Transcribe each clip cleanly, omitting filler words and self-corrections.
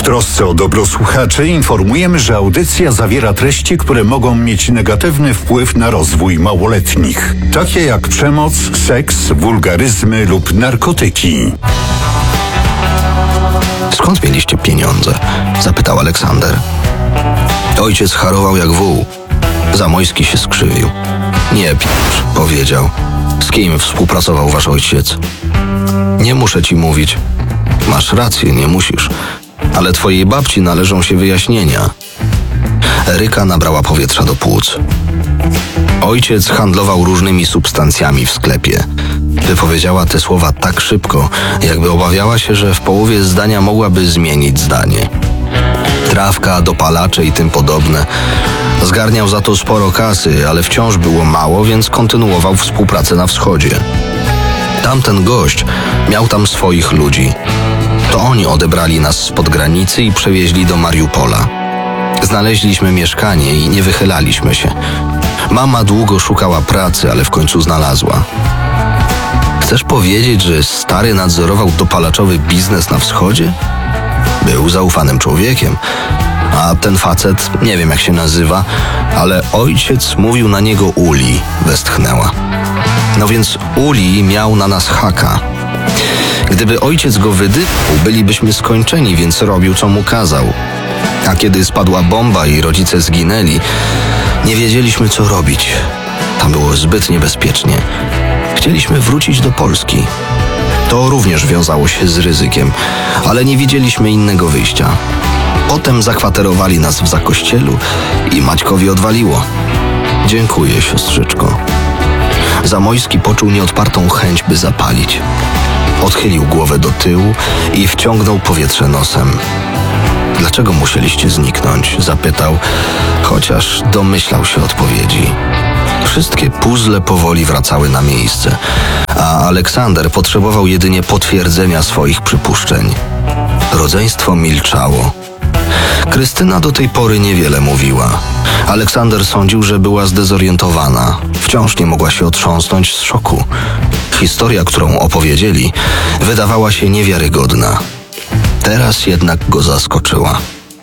trosce o dobro słuchaczy informujemy, że audycja zawiera treści, które mogą mieć negatywny wpływ na rozwój małoletnich, takie jak przemoc, seks, wulgaryzmy lub narkotyki. Skąd mieliście pieniądze? Zapytał Aleksander. Ojciec harował jak wół. Zamojski się skrzywił. Nie pieprz, powiedział. Z kim współpracował wasz ojciec? Nie muszę ci mówić. Masz rację, nie musisz. Ale twojej babci należą się wyjaśnienia. Eryka nabrała powietrza do płuc. Ojciec handlował różnymi substancjami w sklepie. Wypowiedziała te słowa tak szybko, jakby obawiała się, że w połowie zdania mogłaby zmienić zdanie. Trawka, dopalacze i tym podobne. Zgarniał za to sporo kasy, ale wciąż było mało, więc kontynuował współpracę na wschodzie. Tamten gość miał tam swoich ludzi. To oni odebrali nas spod granicy i przewieźli do Mariupola. Znaleźliśmy mieszkanie i nie wychylaliśmy się. Mama długo szukała pracy, ale w końcu znalazła. Chcesz powiedzieć, że stary nadzorował dopalaczowy biznes na wschodzie? Był zaufanym człowiekiem, a ten facet, nie wiem jak się nazywa, ale ojciec mówił na niego Uli, westchnęła. No więc Uli miał na nas haka. Gdyby ojciec go wydypał, bylibyśmy skończeni, więc robił co mu kazał. A kiedy spadła bomba i rodzice zginęli, nie wiedzieliśmy co robić. Tam było zbyt niebezpiecznie. Chcieliśmy wrócić do Polski. To również wiązało się z ryzykiem, ale nie widzieliśmy innego wyjścia. Potem zakwaterowali nas w Zakościelu i Maćkowi odwaliło. Dziękuję, siostrzyczko. Zamojski poczuł nieodpartą chęć, by zapalić. Odchylił głowę do tyłu i wciągnął powietrze nosem. Dlaczego musieliście zniknąć? Zapytał, chociaż domyślał się odpowiedzi. Wszystkie puzzle powoli wracały na miejsce, a Aleksander potrzebował jedynie potwierdzenia swoich przypuszczeń. Rodzeństwo milczało. Krystyna do tej pory niewiele mówiła. Aleksander sądził, że była zdezorientowana. Wciąż nie mogła się otrząsnąć z szoku. Historia, którą opowiedzieli, wydawała się niewiarygodna. Teraz jednak go zaskoczyła.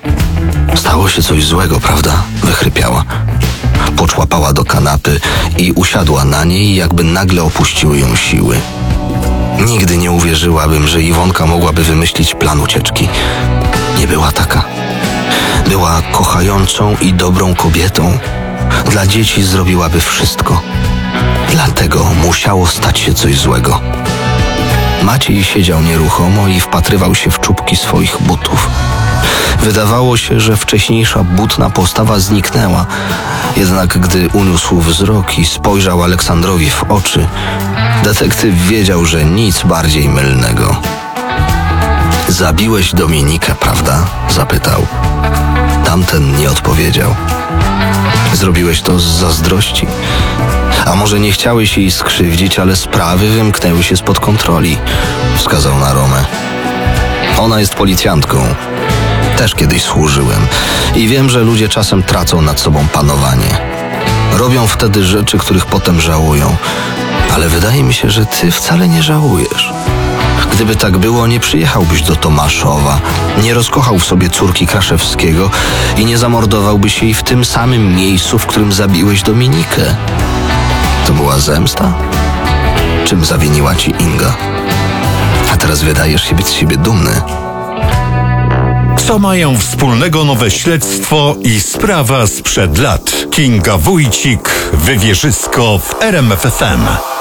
Stało się coś złego, prawda? Wychrypiała. Poczłapała do kanapy i usiadła na niej, jakby nagle opuściły ją siły. Nigdy nie uwierzyłabym, że Iwonka mogłaby wymyślić plan ucieczki. Nie była taka. Była kochającą i dobrą kobietą. Dla dzieci zrobiłaby wszystko. Dlatego musiało stać się coś złego. Maciej siedział nieruchomo i wpatrywał się w czubki swoich butów. Wydawało się, że wcześniejsza butna postawa zniknęła, jednak gdy uniósł wzrok i spojrzał Aleksandrowi w oczy, detektyw wiedział, że nic bardziej mylnego. Zabiłeś Dominikę, prawda? Zapytał. Tamten nie odpowiedział. Zrobiłeś to z zazdrości. A może nie chciałeś jej skrzywdzić, ale sprawy wymknęły się spod kontroli, wskazał na Romę. Ona jest policjantką. Też kiedyś służyłem i wiem, że ludzie czasem tracą nad sobą panowanie. Robią wtedy rzeczy, których potem żałują. Ale wydaje mi się, że ty wcale nie żałujesz. Gdyby tak było, nie przyjechałbyś do Tomaszowa, nie rozkochał w sobie córki Kraszewskiego i nie zamordowałbyś jej w tym samym miejscu, w którym zabiłeś Dominikę. To była zemsta? Czym zawiniła ci Inga? A teraz wydajesz się być z siebie dumny. Co mają wspólnego nowe śledztwo i sprawa sprzed lat? Kinga Wójcik, Wywierzysko w RMF FM.